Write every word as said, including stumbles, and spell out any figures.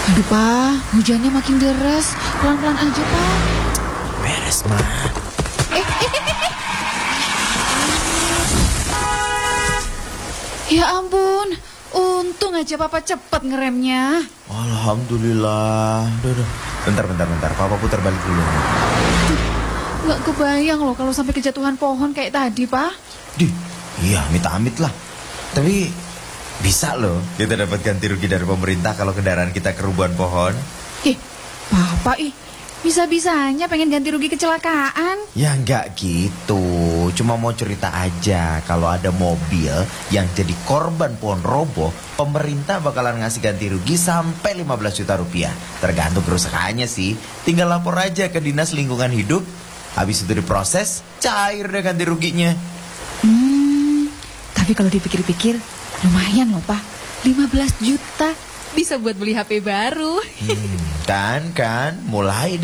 Aduh, Pak, hujannya makin deras. Pelan-pelan aja, Pak. Beres, Ma. Eh, eh, eh, eh. Ya ampun, untung aja Papa cepat ngeremnya. Alhamdulillah. Duh, duh. Bentar, bentar, bentar. Papa putar balik dulu. Nggak kebayang loh kalau sampai kejatuhan pohon kayak tadi, Pak. Dih, iya, amit-amit lah. Tapi bisa loh kita dapat ganti rugi dari pemerintah kalau kendaraan kita kerubuhan pohon. Ih, Papa ih, bisa-bisanya pengen ganti rugi kecelakaan. Ya nggak gitu. Cuma mau cerita aja, kalau ada mobil yang jadi korban pohon roboh, pemerintah bakalan ngasih ganti rugi sampai lima belas juta rupiah. Tergantung kerusakannya sih. Tinggal lapor aja ke Dinas Lingkungan Hidup. Habis itu diproses, cair deh ganti ruginya. Hmm, tapi kalau dipikir-pikir lumayan loh, Pak. lima belas juta bisa buat beli H P baru. Hmm, kan kan mulai